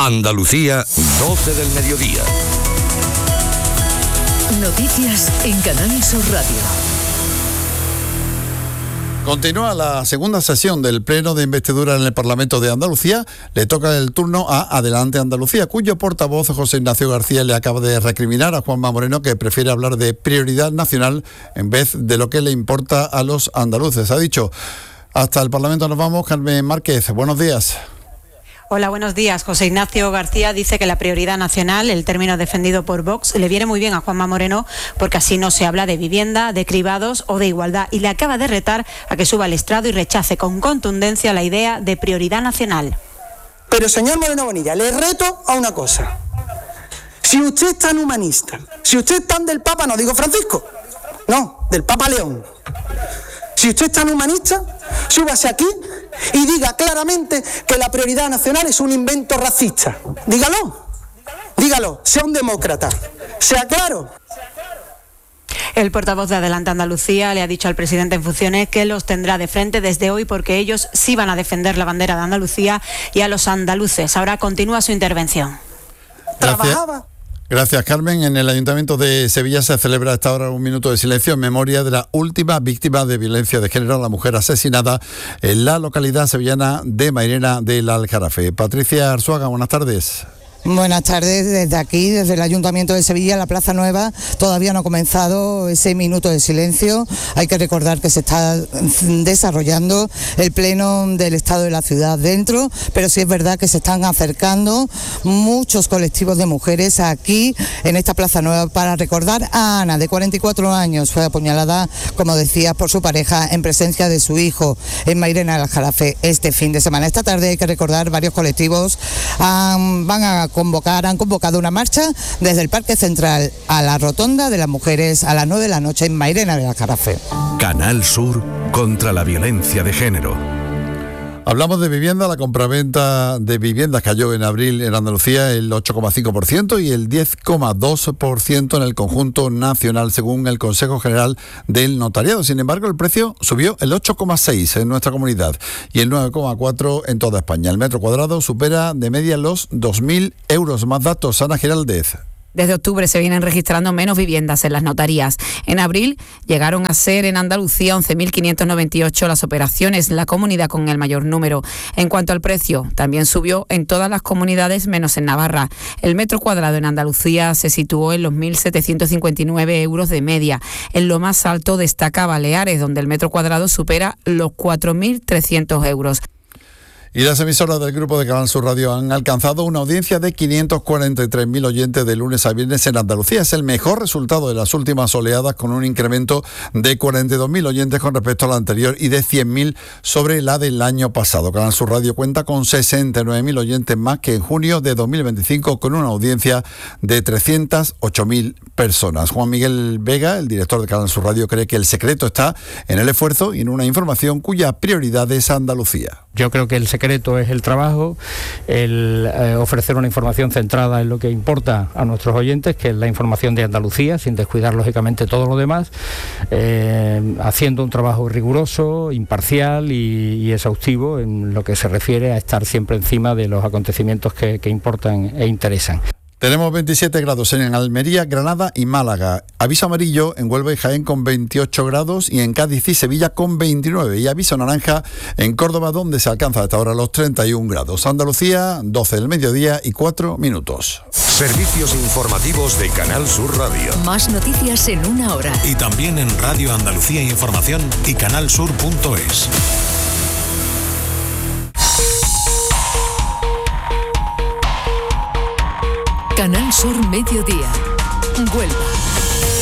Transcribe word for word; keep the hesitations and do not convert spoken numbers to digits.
Andalucía, doce del mediodía. Noticias en Canal Sur Radio. Continúa la segunda sesión del Pleno de Investidura en el Parlamento de Andalucía. Le toca el turno a Adelante Andalucía, cuyo portavoz José Ignacio García le acaba de recriminar a Juanma Moreno que prefiere hablar de prioridad nacional en vez de lo que le importa a los andaluces. Ha dicho: hasta el Parlamento nos vamos. Carmen Márquez, buenos días. Hola, buenos días. José Ignacio García dice que la prioridad nacional, el término defendido por Vox, le viene muy bien a Juanma Moreno porque así no se habla de vivienda, de cribados o de igualdad, y le acaba de retar a que suba al estrado y rechace con contundencia la idea de prioridad nacional. Pero, señor Moreno Bonilla, le reto a una cosa. Si usted es tan humanista, si usted es tan del Papa, no digo Francisco, no, del Papa León. Si usted es tan humanista, súbase aquí y diga claramente que la prioridad nacional es un invento racista. Dígalo, dígalo, sea un demócrata, sea claro. El portavoz de Adelante Andalucía le ha dicho al presidente en funciones que los tendrá de frente desde hoy porque ellos sí van a defender la bandera de Andalucía y a los andaluces. Ahora continúa su intervención. Trabajaba. Gracias, Carmen. En el Ayuntamiento de Sevilla se celebra a esta hora un minuto de silencio en memoria de la última víctima de violencia de género, la mujer asesinada en la localidad sevillana de Mairena del Aljarafe. Patricia Arzuaga, buenas tardes. Buenas tardes, desde aquí, desde el Ayuntamiento de Sevilla, la Plaza Nueva, todavía no ha comenzado ese minuto de silencio. Hay que recordar que se está desarrollando el pleno del Estado de la ciudad dentro, pero sí es verdad que se están acercando muchos colectivos de mujeres aquí, en esta Plaza Nueva, para recordar a Ana, de cuarenta y cuatro años, fue apuñalada, como decía, por su pareja en presencia de su hijo en Mairena del Aljarafe este fin de semana. Esta tarde hay que recordar varios colectivos um, van a convocar, han convocado una marcha desde el Parque Central a la Rotonda de las Mujeres a las nueve de la noche en Mairena del Aljarafe. Canal Sur contra la violencia de género. Hablamos de vivienda. La compraventa de viviendas cayó en abril en Andalucía el ocho coma cinco por ciento y el diez coma dos por ciento en el conjunto nacional, según el Consejo General del Notariado. Sin embargo, el precio subió el ocho coma seis por ciento en nuestra comunidad y el nueve coma cuatro por ciento en toda España. El metro cuadrado supera de media los dos mil euros. Más datos, Ana Giraldez. Desde octubre se vienen registrando menos viviendas en las notarías. En abril llegaron a ser en Andalucía once mil quinientas noventa y ocho las operaciones, la comunidad con el mayor número. En cuanto al precio, también subió en todas las comunidades menos en Navarra. El metro cuadrado en Andalucía se situó en los mil setecientos cincuenta y nueve euros de media. En lo más alto destaca Baleares, donde el metro cuadrado supera los cuatro mil trescientos euros. Y las emisoras del grupo de Canal Sur Radio han alcanzado una audiencia de quinientos cuarenta y tres mil oyentes de lunes a viernes en Andalucía. Es el mejor resultado de las últimas oleadas, con un incremento de cuarenta y dos mil oyentes con respecto a la anterior y de cien mil sobre la del año pasado. Canal Sur Radio cuenta con sesenta y nueve mil oyentes más que en junio de dos mil veinticinco, con una audiencia de trescientas ocho mil personas. Juan Miguel Vega, el director de Canal Sur Radio, cree que el secreto está en el esfuerzo y en una información cuya prioridad es Andalucía. Yo creo que el secreto es el trabajo, el eh, ofrecer una información centrada en lo que importa a nuestros oyentes, que es la información de Andalucía, sin descuidar lógicamente todo lo demás, eh, haciendo un trabajo riguroso, imparcial y, y exhaustivo en lo que se refiere a estar siempre encima de los acontecimientos que, que importan e interesan. Tenemos veintisiete grados en Almería, Granada y Málaga. Aviso amarillo en Huelva y Jaén con veintiocho grados y en Cádiz y Sevilla con veintinueve. Y aviso naranja en Córdoba, donde se alcanza hasta ahora los treinta y un grados. Andalucía, doce del mediodía y cuatro minutos. Servicios informativos de Canal Sur Radio. Más noticias en una hora. Y también en Radio Andalucía Información y canalsur punto es. Canal Sur Mediodía. Huelva.